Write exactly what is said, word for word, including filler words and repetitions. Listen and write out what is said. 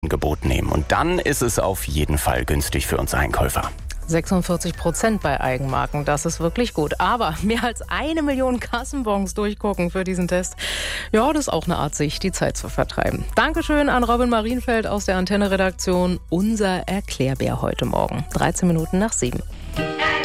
Gebot nehmen. Und dann ist es auf jeden Fall günstig für uns Einkäufer. sechsundvierzig Prozent bei Eigenmarken, das ist wirklich gut. Aber mehr als eine Million Kassenbons durchgucken für diesen Test, ja, das ist auch eine Art, sich die Zeit zu vertreiben. Dankeschön an Robin Marienfeld aus der Antenne-Redaktion, unser Erklärbär heute Morgen. dreizehn Minuten nach sieben.